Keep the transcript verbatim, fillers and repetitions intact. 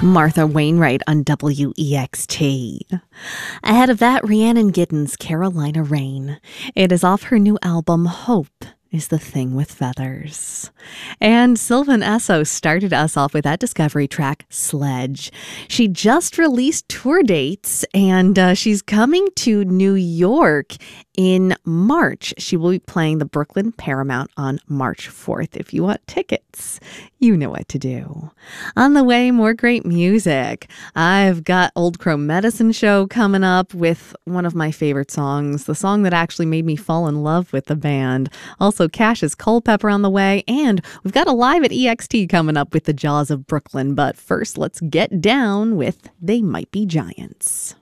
Martha Wainwright on W E X T. Ahead of that, Rhiannon Giddens' Carolina Rain. It is off her new album, Hope is the Thing with Feathers. And Sylvan Esso started us off with that discovery track, Sledge. She just released tour dates, and uh, she's coming to New York in March. She will be playing the Brooklyn Paramount on March fourth. If you want tickets, you know what to do. On the way, more great music. I've got Old Crow Medicine Show coming up with one of my favorite songs, the song that actually made me fall in love with the band. Also, Cash's Culpepper on the way, and we've got a live at E X T coming up with the Jaws of Brooklyn. But first, let's get down with They Might Be Giants.